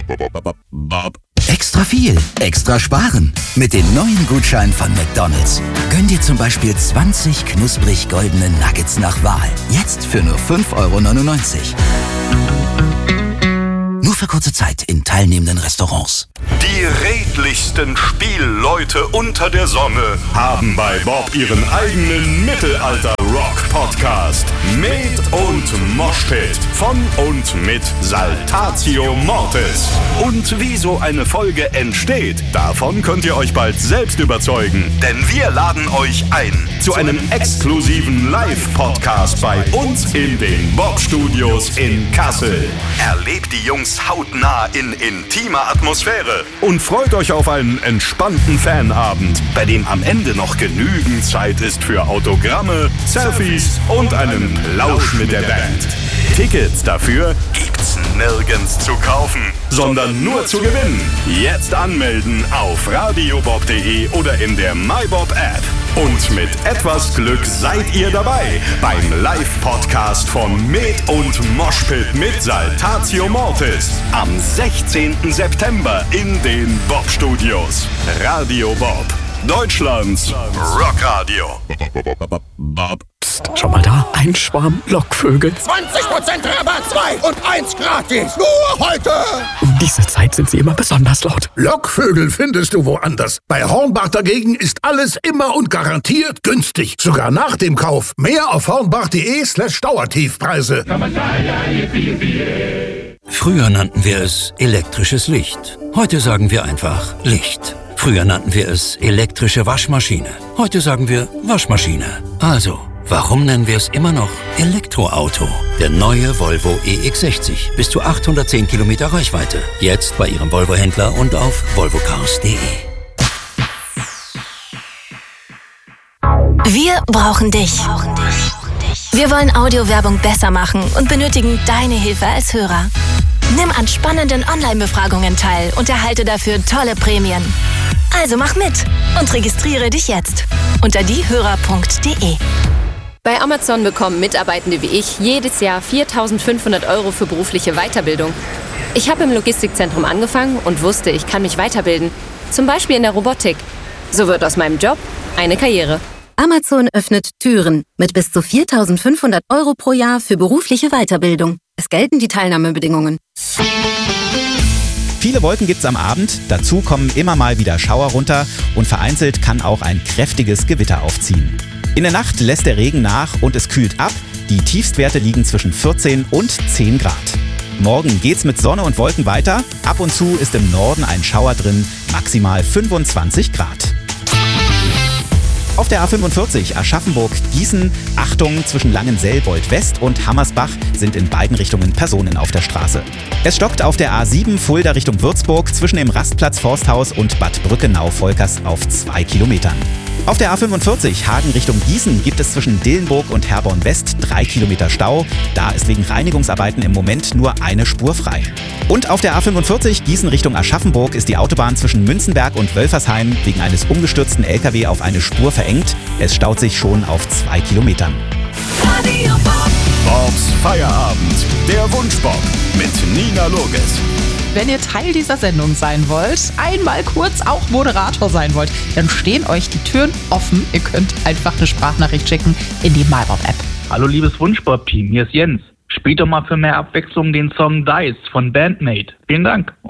Extra viel, extra sparen. Mit den neuen Gutscheinen von McDonald's. Gönn dir zum Beispiel 20 knusprig goldene Nuggets nach Wahl. Jetzt für nur 5,99 €. Nur für kurze Zeit in teilnehmenden Restaurants. Die redlichsten Spielleute unter der Sonne haben bei Bob ihren eigenen Mittelalter-Rock-Podcast. Med und Moshpit von und mit Saltatio Mortis. Und wie so eine Folge entsteht, davon könnt ihr euch bald selbst überzeugen. Denn wir laden euch ein zu einem exklusiven Live-Podcast bei uns in den Bob-Studios in Kassel. Erlebt die Jungs hautnah in intimer Atmosphäre und freut euch auf einen entspannten Fanabend, bei dem am Ende noch genügend Zeit ist für Autogramme, Selfies und einen Plausch mit der Band. Tickets dafür gibt's nirgends zu kaufen, sondern nur zu gewinnen. Jetzt anmelden auf radiobob.de oder in der MyBob-App. Und mit etwas Glück seid ihr dabei beim Live-Podcast von Med und Moshpit mit Saltatio Mortis am 16. September in den Bob-Studios. Radio Bob, Deutschlands Rockradio. Psst, schau mal da, ein Schwarm Lockvögel. 20% Rabatt, 2 und 1 gratis. Nur heute. Um diese Zeit sind sie immer besonders laut. Lockvögel findest du woanders. Bei Hornbach dagegen ist alles immer und garantiert günstig. Sogar nach dem Kauf. Mehr auf hornbach.de/Dauertiefpreise. Früher nannten wir es elektrisches Licht. Heute sagen wir einfach Licht. Früher nannten wir es elektrische Waschmaschine. Heute sagen wir Waschmaschine. Also, warum nennen wir es immer noch Elektroauto? Der neue Volvo EX60. Bis zu 810 Kilometer Reichweite. Jetzt bei Ihrem Volvo-Händler und auf volvocars.de. Wir brauchen dich. Wir wollen Audiowerbung besser machen und benötigen deine Hilfe als Hörer. Nimm an spannenden Online-Befragungen teil und erhalte dafür tolle Prämien. Also mach mit und registriere dich jetzt unter diehörer.de. Bei Amazon bekommen Mitarbeitende wie ich jedes Jahr 4.500 € für berufliche Weiterbildung. Ich habe im Logistikzentrum angefangen und wusste, ich kann mich weiterbilden. Zum Beispiel in der Robotik. So wird aus meinem Job eine Karriere. Amazon öffnet Türen mit bis zu 4.500 € pro Jahr für berufliche Weiterbildung. Es gelten die Teilnahmebedingungen. Viele Wolken gibt's am Abend, dazu kommen immer mal wieder Schauer runter und vereinzelt kann auch ein kräftiges Gewitter aufziehen. In der Nacht lässt der Regen nach und es kühlt ab. Die Tiefstwerte liegen zwischen 14 und 10 Grad. Morgen geht's mit Sonne und Wolken weiter. Ab und zu ist im Norden ein Schauer drin, maximal 25 Grad. Auf der A45 Aschaffenburg-Gießen, Achtung, zwischen Langenselbold West und Hammersbach sind in beiden Richtungen Personen auf der Straße. Es stockt auf der A7 Fulda Richtung Würzburg zwischen dem Rastplatz Forsthaus und Bad Brückenau-Volkers auf 2 Kilometern. Auf der A45 Hagen Richtung Gießen gibt es zwischen Dillenburg und Herborn West 3 Kilometer Stau. Da ist wegen Reinigungsarbeiten im Moment nur eine Spur frei. Und auf der A45 Gießen Richtung Aschaffenburg ist die Autobahn zwischen Münzenberg und Wölfersheim wegen eines umgestürzten LKW auf eine Spur verengt. Es staut sich schon auf 2 Kilometern. Bobs Feierabend, der Wunschbob mit Nina Loges. Wenn ihr Teil dieser Sendung sein wollt, einmal kurz auch Moderator sein wollt, dann stehen euch die Türen offen. Ihr könnt einfach eine Sprachnachricht schicken in die MyBob-App. Hallo liebes Wunschbob-Team, hier ist Jens. Spielt doch mal für mehr Abwechslung den Song Dice von Bandmate. Vielen Dank.